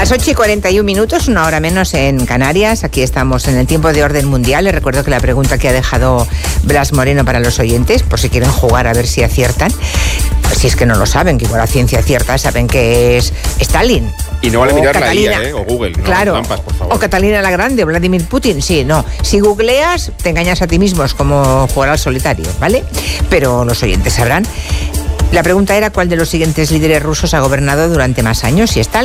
Las 8:41, una hora menos en Canarias. Aquí estamos en el tiempo de orden mundial. Les recuerdo que la pregunta que ha dejado Blas Moreno para los oyentes, por si quieren jugar a ver si aciertan, si es que no lo saben, que igual a ciencia cierta saben que es Stalin. Y no vale mirar la IA, o Google. No, claro, trampas, por favor. O Catalina la Grande, o Vladimir Putin. Sí, no. Si googleas, te engañas a ti mismo, es como jugar al solitario, ¿vale? Pero los oyentes sabrán. La pregunta era: ¿cuál de los siguientes líderes rusos ha gobernado durante más años? Si Stalin,